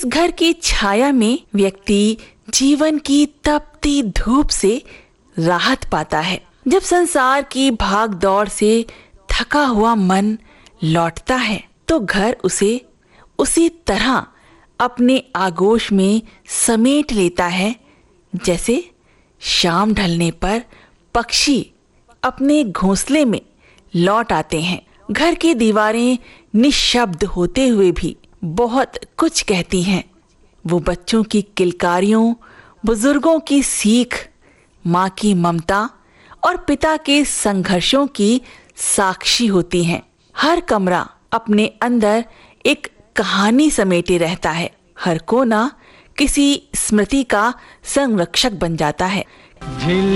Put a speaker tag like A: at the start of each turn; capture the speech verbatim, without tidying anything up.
A: इस घर की छाया में व्यक्ति जीवन की तपती धूप से राहत पाता है। जब संसार की भाग दौड़ से थका हुआ मन लौटता है तो घर उसे उसी तरह अपने आगोश में समेट लेता है जैसे शाम ढलने पर पक्षी अपने घोंसले में लौट आते हैं। घर की दीवारें निशब्द होते हुए भी बहुत कुछ कहती हैं। वो बच्चों की किलकारियों, बुजुर्गों की सीख, माँ की ममता और पिता के संघर्षों की साक्षी होती हैं। हर कमरा अपने अंदर एक कहानी समेटे रहता है। हर कोना किसी स्मृति का संरक्षक बन जाता है।